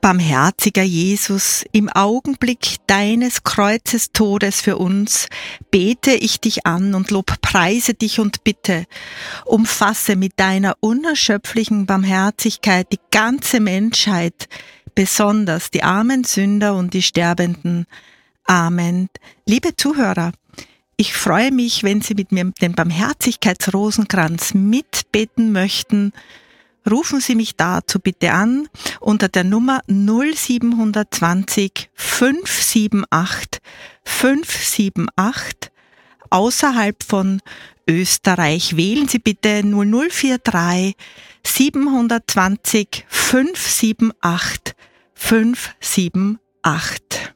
Barmherziger Jesus, im Augenblick deines Kreuzes Todes für uns, bete ich dich an und lobpreise dich und bitte, umfasse mit deiner unerschöpflichen Barmherzigkeit die ganze Menschheit, besonders die armen Sünder und die Sterbenden. Amen. Liebe Zuhörer, ich freue mich, wenn Sie mit mir den Barmherzigkeitsrosenkranz mitbeten möchten. Rufen Sie mich dazu bitte an unter der Nummer 0720 578 578. Außerhalb von Österreich wählen Sie bitte 0043 720 578 578.